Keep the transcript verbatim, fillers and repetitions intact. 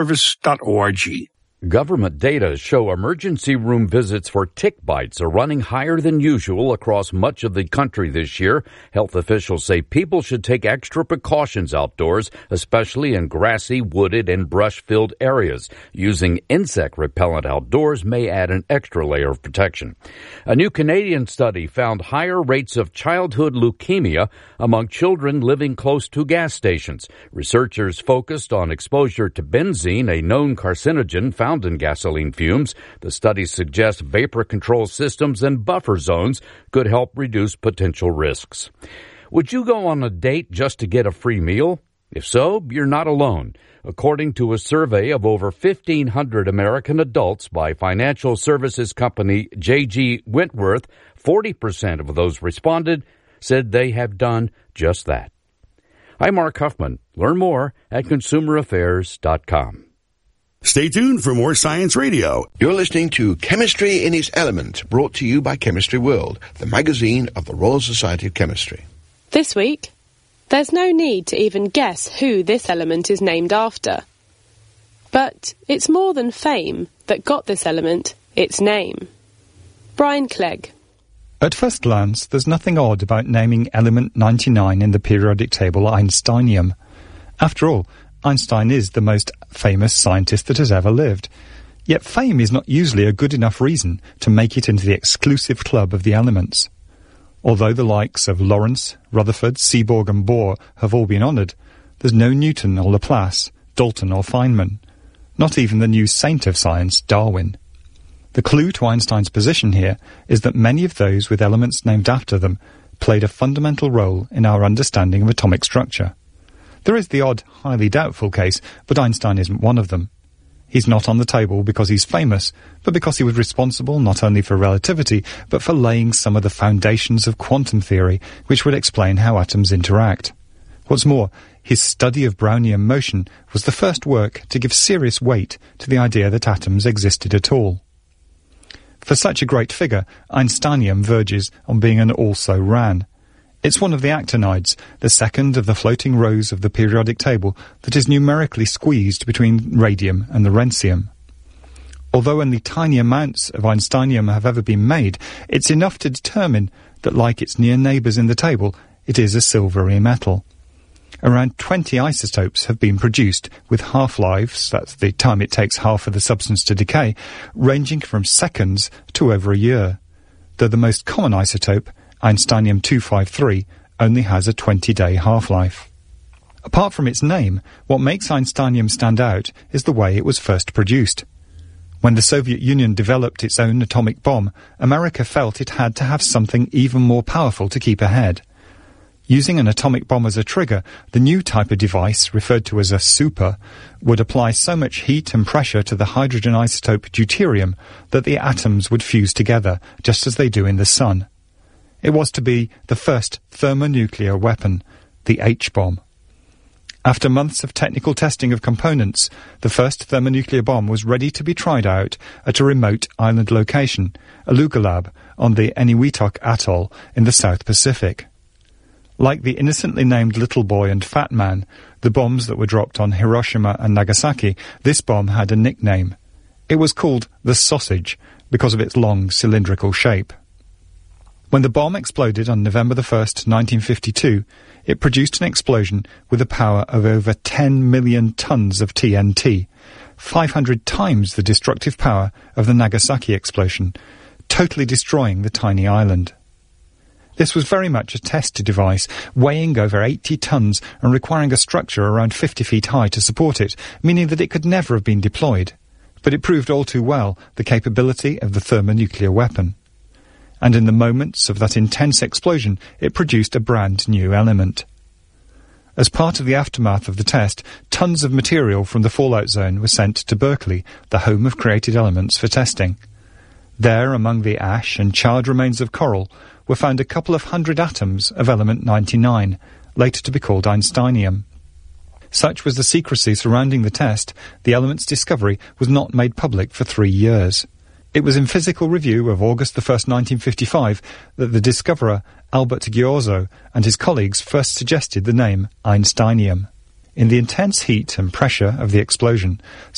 service dot org. Government data show emergency room visits for tick bites are running higher than usual across much of the country this year. Health officials say people should take extra precautions outdoors, especially in grassy, wooded, and brush-filled areas. Using insect repellent outdoors may add an extra layer of protection. A new Canadian study found higher rates of childhood leukemia among children living close to gas stations. Researchers focused on exposure to benzene, a known carcinogen found in gasoline fumes. The study suggests vapor control systems and buffer zones could help reduce potential risks. Would you go on a date just to get a free meal? If so, you're not alone. According to a survey of over fifteen hundred American adults by financial services company J G Wentworth, forty percent of those responded said they have done just that. I'm Mark Huffman. Learn more at consumer affairs dot com. Stay tuned for more Science Radio. You're listening to Chemistry in its Element, brought to you by Chemistry World, the magazine of the Royal Society of Chemistry. This week, there's no need to even guess who this element is named after. But it's more than fame that got this element its name. Brian Clegg. At first glance, there's nothing odd about naming element ninety-nine in the periodic table Einsteinium. After all, Einstein is the most famous scientist that has ever lived. Yet fame is not usually a good enough reason to make it into the exclusive club of the elements. Although the likes of Lawrence, Rutherford, Seaborg and Bohr have all been honoured, there's no Newton or Laplace, Dalton or Feynman. Not even the new saint of science, Darwin. The clue to Einstein's position here is that many of those with elements named after them played a fundamental role in our understanding of atomic structure. There is the odd, highly doubtful case, but Einstein isn't one of them. He's not on the table because he's famous, but because he was responsible not only for relativity, but for laying some of the foundations of quantum theory, which would explain how atoms interact. What's more, his study of Brownian motion was the first work to give serious weight to the idea that atoms existed at all. For such a great figure, Einsteinium verges on being an also-ran. It's one of the actinides, the second of the floating rows of the periodic table that is numerically squeezed between radium and the rhenium. Although only tiny amounts of Einsteinium have ever been made, it's enough to determine that, like its near neighbours in the table, it is a silvery metal. Around twenty isotopes have been produced, with half-lives, that's the time it takes half of the substance to decay, ranging from seconds to over a year. Though the most common isotope, Einsteinium two fifty-three, only has a twenty-day half-life. Apart from its name, what makes Einsteinium stand out is the way it was first produced. When the Soviet Union developed its own atomic bomb, America felt it had to have something even more powerful to keep ahead. Using an atomic bomb as a trigger, the new type of device, referred to as a super, would apply so much heat and pressure to the hydrogen isotope deuterium that the atoms would fuse together, just as they do in the sun. It was to be the first thermonuclear weapon, the H-bomb. After months of technical testing of components, the first thermonuclear bomb was ready to be tried out at a remote island location, Alugalab, on the Eniwetok Atoll in the South Pacific. Like the innocently named Little Boy and Fat Man, the bombs that were dropped on Hiroshima and Nagasaki, this bomb had a nickname. It was called the Sausage because of its long cylindrical shape. When the bomb exploded on November the first, nineteen fifty-two, it produced an explosion with a power of over ten million tons of T N T, five hundred times the destructive power of the Nagasaki explosion, totally destroying the tiny island. This was very much a test device, weighing over eighty tons and requiring a structure around fifty feet high to support it, meaning that it could never have been deployed. But it proved all too well the capability of the thermonuclear weapon. And in the moments of that intense explosion, it produced a brand new element. As part of the aftermath of the test, tons of material from the fallout zone were sent to Berkeley, the home of created elements, for testing. There, among the ash and charred remains of coral, were found a couple of hundred atoms of element ninety-nine, later to be called Einsteinium. Such was the secrecy surrounding the test, the element's discovery was not made public for three years. It was in Physical Review of August the first, nineteen fifty-five, that the discoverer, Albert Ghiozzo, and his colleagues first suggested the name Einsteinium. In the intense heat and pressure of the explosion,